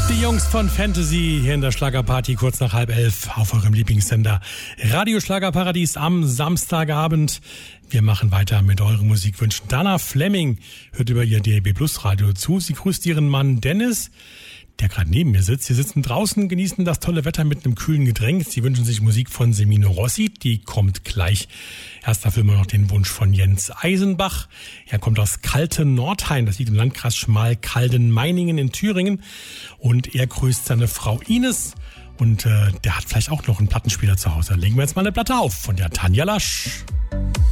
Die Jungs von Fantasy hier in der Schlagerparty kurz nach 10:30 auf eurem Lieblingssender Radio Schlagerparadies am Samstagabend. Wir machen weiter mit euren Musikwünschen. Dana Fleming hört über ihr DAB Plus Radio zu. Sie grüßt ihren Mann Dennis, der gerade neben mir sitzt. Sie sitzen draußen, genießen das tolle Wetter mit einem kühlen Getränk. Sie wünschen sich Musik von Semino Rossi, die kommt gleich. Erst dafür immer noch den Wunsch von Jens Eisenbach. Er kommt aus Kalten-Nordhain, das liegt im Landkreis Schmalkalden-Meiningen in Thüringen. Und er grüßt seine Frau Ines. Und der hat vielleicht auch noch einen Plattenspieler zu Hause. Legen wir jetzt mal eine Platte auf von der Tanja Lasch.